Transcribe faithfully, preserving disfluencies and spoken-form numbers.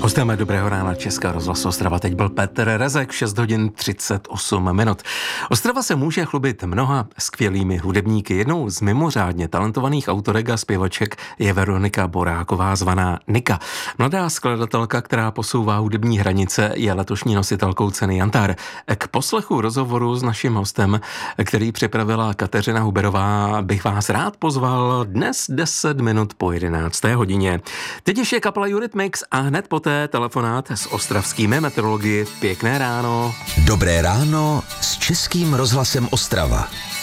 Hostem Dobrého rána Českého rozhlasu Ostrava teď byl Petr Rezek, šest hodin třicet osm minut. Ostrava se může chlubit mnoha skvělými hudebníky. Jednou z mimořádně talentovaných autorek a zpěvaček je Veronika Boráková, zvaná Nika. Mladá skladatelka, která posouvá hudební hranice, je letošní nositelkou ceny Jantar. K poslechu rozhovoru s naším hostem, který připravila Kateřina Huberová, bych vás rád pozval dnes deset minut po jedenácté hodině. Teď ještě kapela Eurythmics a hned poté telefonát s ostravskými meteorology. Pěkné ráno. Dobré ráno s Českým rozhlasem Ostrava.